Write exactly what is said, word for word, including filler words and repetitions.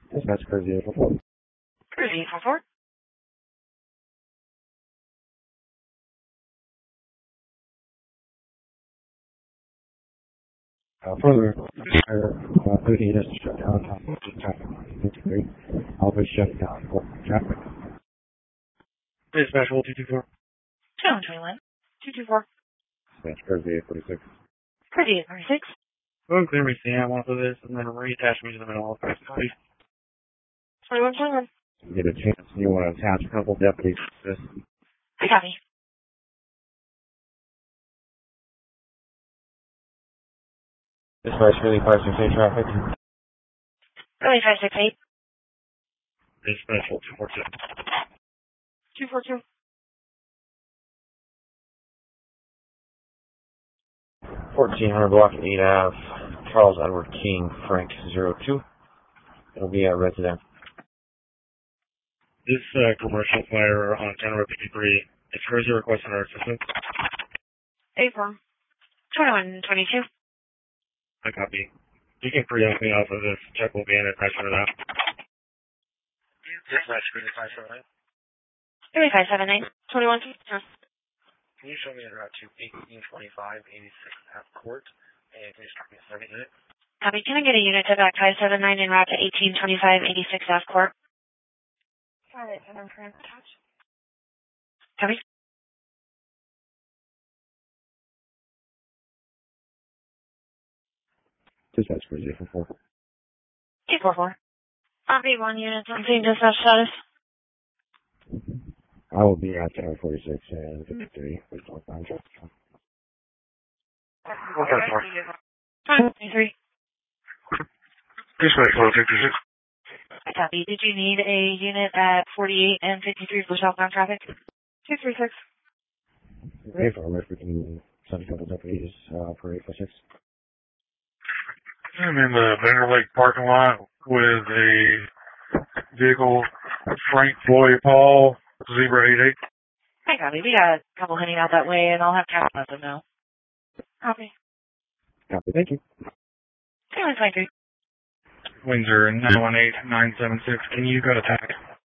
Dispatch Cruise eight four four. Cruise eight four four. Uh, further, uh, thirty has to shut down top of the traffic on fifty-three. I'll be shutting down for traffic. Dispatch two two four. two one two one. two two four. Dispatch Cruise eight forty-six. Cruise eight forty-six. Go and clear me Sam off of this and then reattach me to the middle of the please. twenty-one twenty-one. You get a chance and you want to attach a couple deputies to this. I copy. Dispatch really five six eight traffic. Really five six eight. Dispatch two four two. two four two. fourteen hundred block at eight Ave. Charles Edward King, Frank zero two. It'll be at resident. This uh, commercial fire on General fifty-three, is Jersey requesting our assistance? April. twenty-one twenty-two. I copy. You can free up me off of this. Check will be in attached to that. Dispatch three five seven eight. three five seven eight. twenty-one twenty-two. Can you show me the route to eighteen twenty-five eighty-six F Court? And can you start me a second unit? Copy. Can I get a unit to back five seven nine en route to eighteen twenty-five eighty-six F Court? Got it. And I'm trying to touch. Copy. Dispatch Cruise eight four four. eight four four. Copy. One unit on scene dispatch status. I will be at Tower forty-six and fifty-three. Please don't find traffic. one five four. twenty-three. Dispatch one fifty-six. Copy. Did you need a unit at forty-eight and fifty-three for southbound traffic? two three six. Okay, for if we can send a couple deputies uh, for eight four six. I'm in the Banner Lake parking lot with a vehicle, Frank Floyd Paul, Zebra eight eight. Hi, copy. We got a couple heading out that way, and I'll have Cap let them know. Copy. Copy, thank you. twenty-one twenty-three. Windsor nine one eight nine seven six. Can you go to tax?